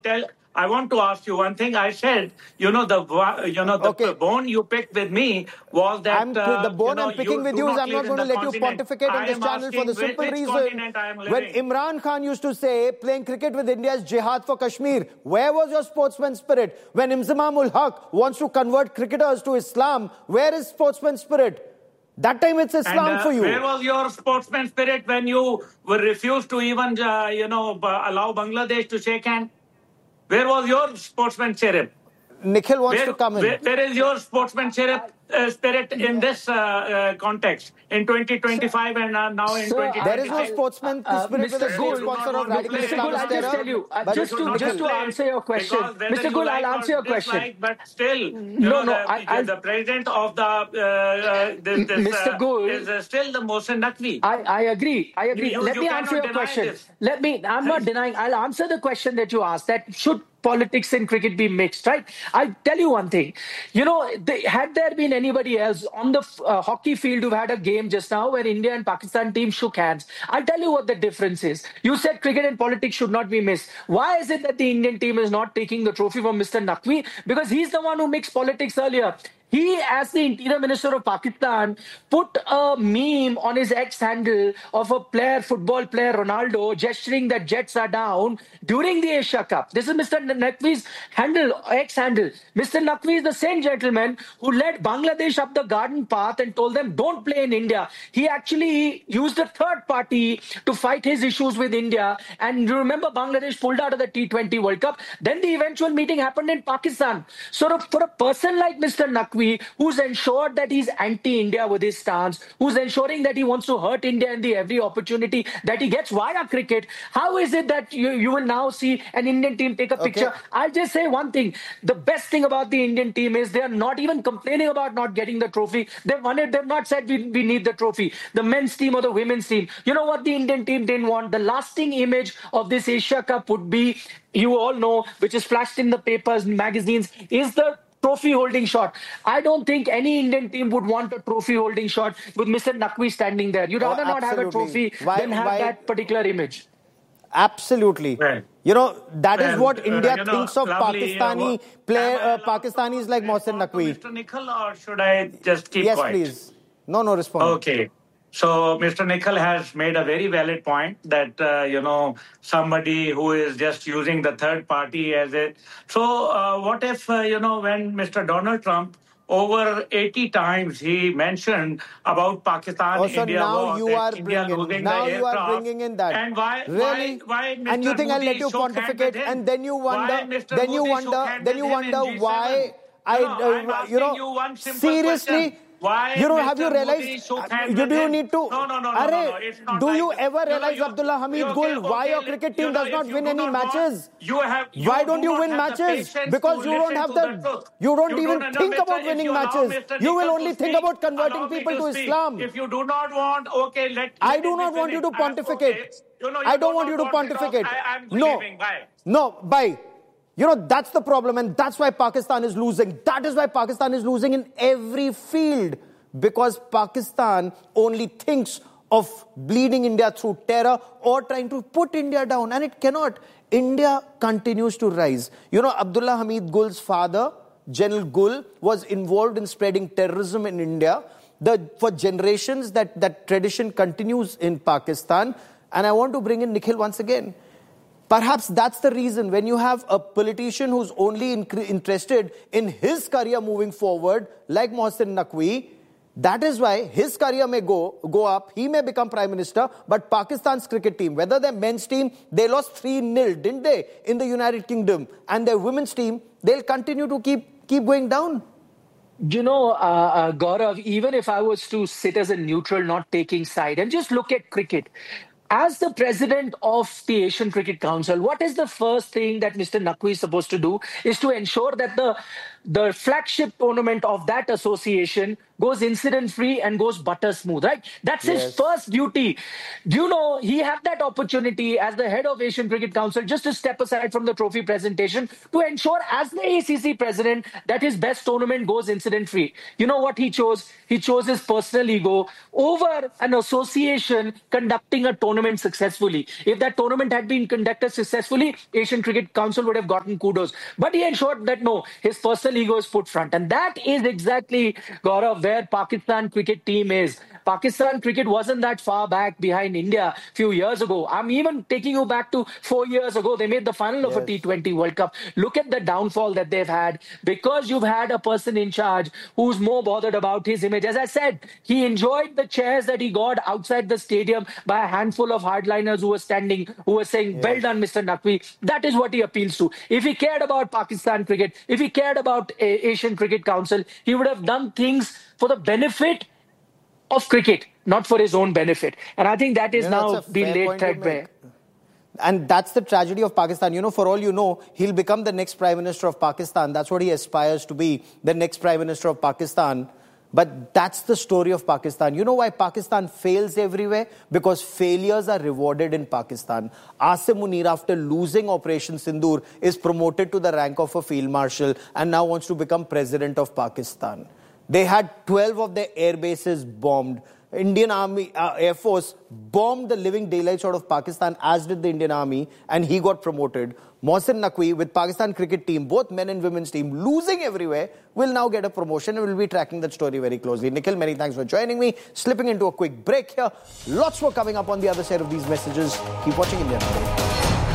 tell. I want to ask you one thing. I said, the Okay. bone you picked with me was that The bone I'm picking you with do you is not I'm live not in going to the let you continent. pontificate on I this am channel for the asking simple which reason continent I am when living. Imran Khan used to say playing cricket with India is jihad for Kashmir, where was your sportsman spirit? When Imzamam ul Haq wants to convert cricketers to Islam, where is sportsman spirit? That time it's And Islam for where you. was your sportsman spirit when you were refused to even, allow Bangladesh to shake hand? Where was your sportsman spirit? Nikhil wants to come in. Where is your sportsmanship spirit in this context in 2025 and now in Sir, There is no 2026? sportsman spirit with Mr. a state Gul, sponsor of radical Mr. Gul, Islamist I'll just terror. tell you, But You should not just to Nikhil, display it answer your question, because whether Mr. you Gul, I'll like or answer your question. dislike, but still, No, no, I'll the president of the Mr. Gul, is still the Mohsen Naqvi. I agree. I agree. Let You me answer cannot your deny question. this. I'm not denying, I'll answer the question that you asked, that should politics and cricket be mixed, right? I'll tell you one thing. Had there been anybody else on the hockey field who had a game just now where India and Pakistan team shook hands, I'll tell you what the difference is. You said cricket and politics should not be mixed. Why is it that the Indian team is not taking the trophy from Mr. Naqvi? Because he's the one who mixed politics earlier. He, as the Interior Minister of Pakistan, put a meme on his X handle of a football player, Ronaldo, gesturing that Jets are down during the Asia Cup. This is Mr. Naqvi's X handle. Mr. Naqvi is the same gentleman who led Bangladesh up the garden path and told them, don't play in India. He actually used a third party to fight his issues with India. And you remember Bangladesh pulled out of the T20 World Cup. Then the eventual meeting happened in Pakistan. So for a person like Mr. Naqvi, who's ensured that he's anti-India with his stance, who's ensuring that he wants to hurt India in the every opportunity that he gets via cricket, how is it that you will now see an Indian team take a picture? I'll just say one thing. The best thing about the Indian team is they are not even complaining about not getting the trophy. They've won it. They've not said we need the trophy. The men's team or the women's team. You know what the Indian team didn't want? The lasting image of this Asia Cup would be, you all know, which is flashed in the papers, magazines, is the trophy holding shot. I don't think any Indian team would want a trophy holding shot with Mr. Naqvi standing there. You'd rather not have a trophy than have that particular image. Absolutely. Right. That is what India thinks of lovely, Pakistanis like Mohsen Naqvi. Mr. Nikhil, or should I just keep Yes, quiet? please. No, response. Okay. So Mr. Nikhil has made a very valid point that, somebody who is just using the third party as a... So what if, when Mr. Donald Trump over 80 times he mentioned about Pakistan, So India now war, you that are India bringing losing now the you are aircraft. bringing in that. And why Really? Mr. And you think I'll Modi let you shook hands with pontificate, him? and then you wonder, Why Mr. Modi shook hands with him in G7? why I'm asking you one simple seriously. question. Why Have you Mr. realized? Modi shook hands Do with you him? need to? No. It's not Do like you that. ever realize, Abdullah Hamid Gul, why your cricket team does not win any matches? Why don't you win matches? Because you don't have you don't even think about winning matches. You will only think about converting people to Islam. If you do not want, I do not want you to pontificate. I don't want you to pontificate. No, bye. That's the problem, and that's why Pakistan is losing. That is why Pakistan is losing in every field, because Pakistan only thinks of bleeding India through terror or trying to put India down, and it cannot. India continues to rise. Abdullah Hamid Gul's father, General Gul, was involved in spreading terrorism in India. For generations, that tradition continues in Pakistan. And I want to bring in Nikhil once again. Perhaps that's the reason when you have a politician who's only interested in his career moving forward, like Mohsen Naqvi, that is why his career may go up, he may become Prime Minister, but Pakistan's cricket team, whether their men's team, they lost 3-0, didn't they, in the United Kingdom, and their women's team, they'll continue to keep going down. Gaurav, even if I was to sit as a neutral, not taking side, and just look at cricket, as the president of the Asian Cricket Council, what is the first thing that Mr. Naqvi is supposed to do is to ensure that the flagship tournament of that association goes incident-free and goes butter smooth, right? That's his first duty. Do you know, he had that opportunity as the head of Asian Cricket Council just to step aside from the trophy presentation to ensure as the ACC president that his best tournament goes incident-free. You know what he chose? He chose his personal ego over an association conducting a tournament successfully. If that tournament had been conducted successfully, Asian Cricket Council would have gotten kudos. But he ensured that no, his personal ego is put front. And that is exactly, Gaurav, where Pakistan cricket team is. Pakistan cricket wasn't that far back behind India a few years ago. I'm even taking you back to 4 years ago. They made the final of a T20 World Cup. Look at the downfall that they've had because you've had a person in charge who's more bothered about his image. As I said, he enjoyed the chairs that he got outside the stadium by a handful of hardliners who were standing, who were saying, well done, Mr. Naqvi. That is what he appeals to. If he cared about Pakistan cricket, if he cared about Asian Cricket Council, he would have done things for the benefit of cricket, not for his own benefit. And I think that is now being laid threadbare. And that's the tragedy of Pakistan. You know, for all you know, he'll become the next Prime Minister of Pakistan. That's what he aspires to be, the next Prime Minister of Pakistan. But that's the story of Pakistan. You know why Pakistan fails everywhere? Because failures are rewarded in Pakistan. Asim Munir, after losing Operation Sindoor, is promoted to the rank of a Field Marshal and now wants to become President of Pakistan. They had 12 of their air bases bombed. Indian Army, Air Force bombed the living daylights out of Pakistan, as did the Indian Army, and he got promoted. Mohsin Naqvi, with Pakistan cricket team, both men and women's team, losing everywhere, will now get a promotion, and we'll be tracking that story very closely. Nikhil, many thanks for joining me. Slipping into a quick break here. Lots more coming up on the other side of these messages. Keep watching India Now.